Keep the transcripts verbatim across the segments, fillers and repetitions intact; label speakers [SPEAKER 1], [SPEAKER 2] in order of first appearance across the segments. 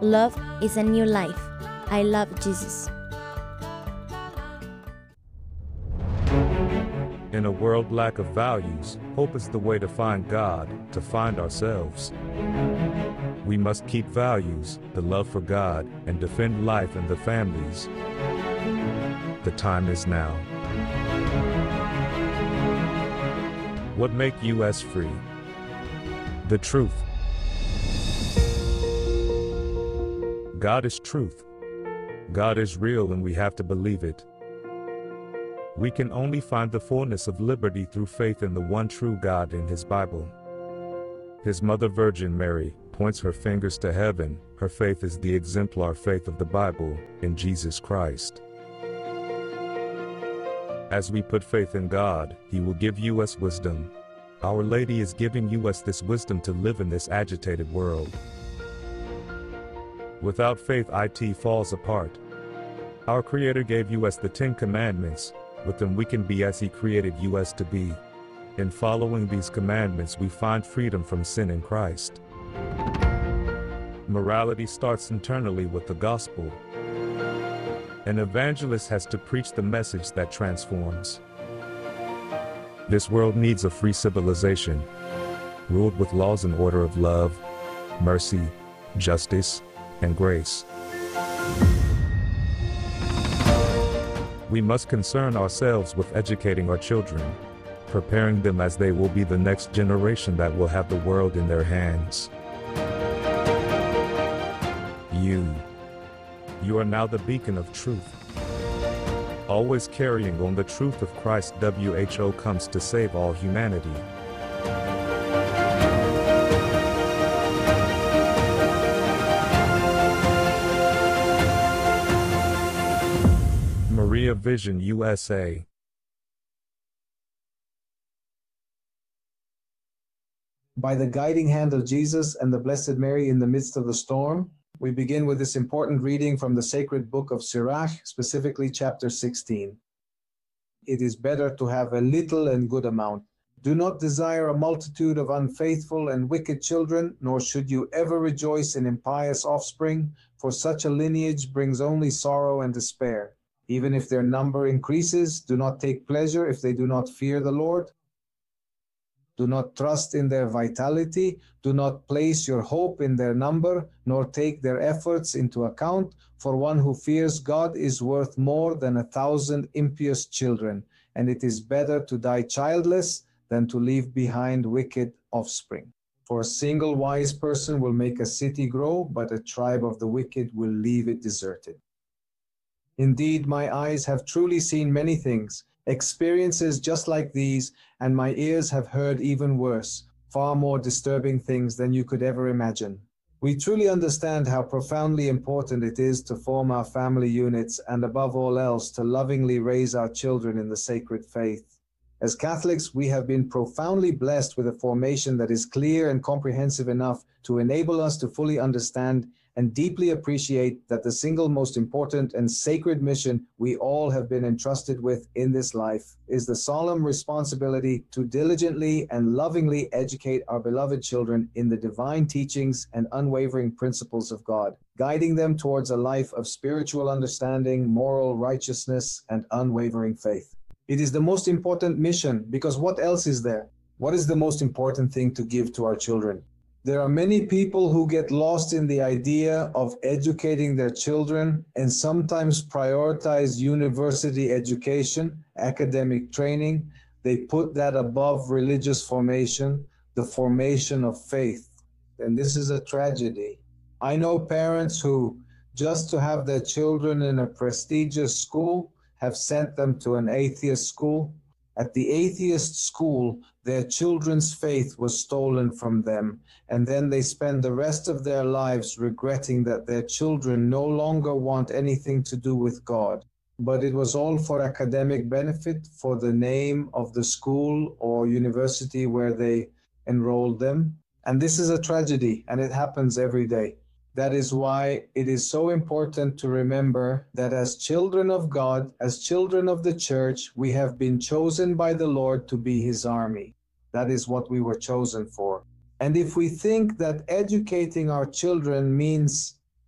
[SPEAKER 1] Love is a new life. I love Jesus.
[SPEAKER 2] In a world lack of values, hope is the way to find God, to find ourselves. We must keep values, the love for God, and defend life and the families. The time is now. What make U S free? The truth. God is truth. God is real and we have to believe it. We can only find the fullness of liberty through faith in the one true God in His Bible. His Mother Virgin Mary points her fingers to heaven. Her faith is the exemplar faith of the Bible, in Jesus Christ. As we put faith in God, He will give you us wisdom. Our Lady is giving you us this wisdom to live in this agitated world. Without faith, it falls apart. Our Creator gave you us the Ten Commandments. With them we can be as He created you as to be. In following these commandments we find freedom from sin in Christ. Morality starts internally with the gospel. An evangelist has to preach the message that transforms. This world needs a free civilization, ruled with laws and order of love, mercy, justice, and grace. We must concern ourselves with educating our children, preparing them as they will be the next generation that will have the world in their hands. You. You are now the beacon of truth. Always carrying on the truth of Christ, W H O comes to save all humanity. Maria Vision U S A.
[SPEAKER 3] By the guiding hand of Jesus and the Blessed Mary in the midst of the storm, we begin with this important reading from the sacred book of Sirach, specifically chapter sixteen. It is better to have a little and good amount. Do not desire a multitude of unfaithful and wicked children, nor should you ever rejoice in impious offspring, for such a lineage brings only sorrow and despair. Even if their number increases, do not take pleasure if they do not fear the Lord. Do not trust in their vitality, do not place your hope in their number, nor take their efforts into account, for one who fears God is worth more than a thousand impious children, and it is better to die childless than to leave behind wicked offspring. For a single wise person will make a city grow, but a tribe of the wicked will leave it deserted. Indeed, my eyes have truly seen many things, experiences just like these, and my ears have heard even worse, far more disturbing things than you could ever imagine. We truly understand how profoundly important it is to form our family units and above all else to lovingly raise our children in the sacred faith. As Catholics, we have been profoundly blessed with a formation that is clear and comprehensive enough to enable us to fully understand and deeply appreciate that the single most important and sacred mission we all have been entrusted with in this life is the solemn responsibility to diligently and lovingly educate our beloved children in the divine teachings and unwavering principles of God, guiding them towards a life of spiritual understanding, moral righteousness, and unwavering faith. It is the most important mission because what else is there? What is the most important thing to give to our children? There are many people who get lost in the idea of educating their children and sometimes prioritize university education, academic training. They put that above religious formation, the formation of faith. And this is a tragedy. I know parents who, just to have their children in a prestigious school, have sent them to an atheist school. At the atheist school, their children's faith was stolen from them, and then they spend the rest of their lives regretting that their children no longer want anything to do with God. But it was all for academic benefit, for the name of the school or university where they enrolled them. And this is a tragedy, and it happens every day. That is why it is so important to remember that as children of God, as children of the church, we have been chosen by the Lord to be His army. That is what we were chosen for. And if we think that educating our children means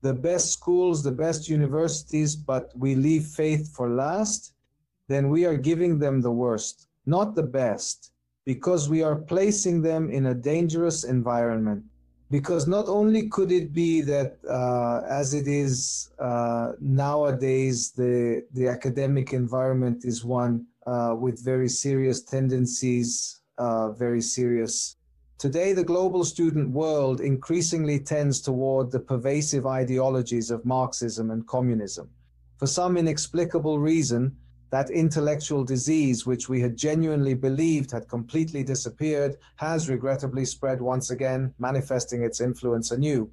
[SPEAKER 3] the best schools, the best universities, but we leave faith for last, then we are giving them the worst, not the best, because we are placing them in a dangerous environment. Because not only could it be that, uh, as it is uh, nowadays, the, the academic environment is one uh, with very serious tendencies, uh, very serious. Today, the global student world increasingly tends toward the pervasive ideologies of Marxism and communism. For some inexplicable reason, that intellectual disease, which we had genuinely believed had completely disappeared, has regrettably spread once again, manifesting its influence anew.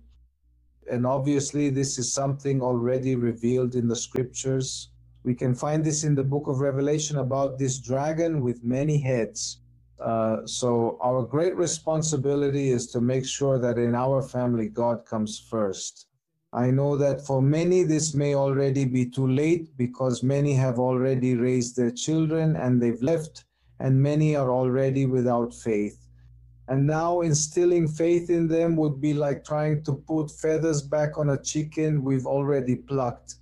[SPEAKER 3] And obviously, this is something already revealed in the scriptures. We can find this in the book of Revelation about this dragon with many heads. Uh, so our great responsibility is to make sure that in our family, God comes first. I know that for many this may already be too late, because many have already raised their children and they've left, and many are already without faith. And now instilling faith in them would be like trying to put feathers back on a chicken we've already plucked.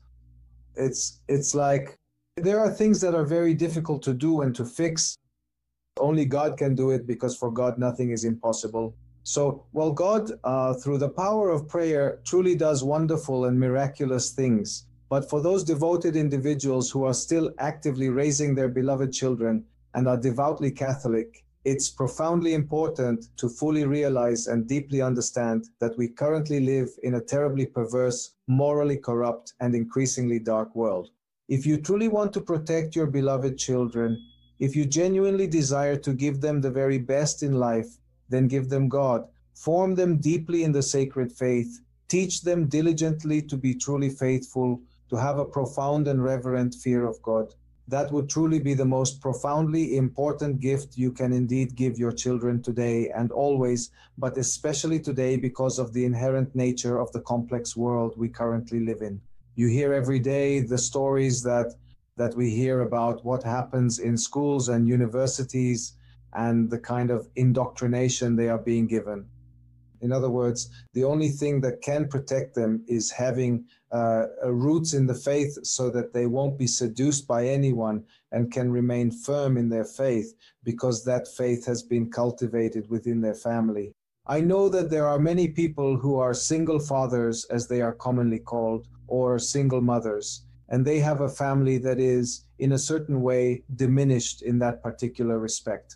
[SPEAKER 3] It's, it's like there are things that are very difficult to do and to fix. Only God can do it, because for God nothing is impossible. So, well, God, uh, through the power of prayer, truly does wonderful and miraculous things. But for those devoted individuals who are still actively raising their beloved children and are devoutly Catholic, it's profoundly important to fully realize and deeply understand that we currently live in a terribly perverse, morally corrupt, and increasingly dark world. If you truly want to protect your beloved children, if you genuinely desire to give them the very best in life, then give them God. Form them deeply in the sacred faith. Teach them diligently to be truly faithful, to have a profound and reverent fear of God. That would truly be the most profoundly important gift you can indeed give your children today and always, but especially today because of the inherent nature of the complex world we currently live in. You hear every day the stories that, that we hear about what happens in schools and universities, and the kind of indoctrination they are being given. In other words, the only thing that can protect them is having uh, roots in the faith, so that they won't be seduced by anyone and can remain firm in their faith, because that faith has been cultivated within their family. I know that there are many people who are single fathers, as they are commonly called, or single mothers, and they have a family that is, in a certain way, diminished in that particular respect.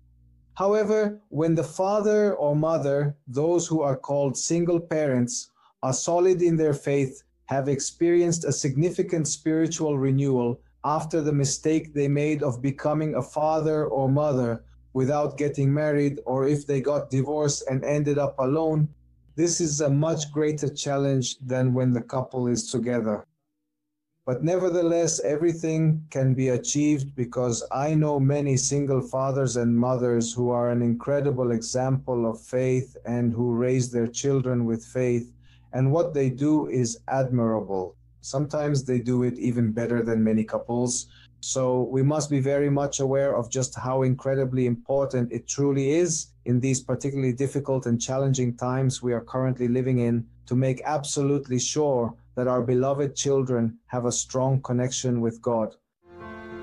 [SPEAKER 3] However, when the father or mother, those who are called single parents, are solid in their faith, have experienced a significant spiritual renewal after the mistake they made of becoming a father or mother without getting married, or if they got divorced and ended up alone, this is a much greater challenge than when the couple is together. But nevertheless, everything can be achieved, because I know many single fathers and mothers who are an incredible example of faith and who raise their children with faith, and what they do is admirable. Sometimes they do it even better than many couples. So we must be very much aware of just how incredibly important it truly is in these particularly difficult and challenging times we are currently living in, to make absolutely sure that our beloved children have a strong connection with God.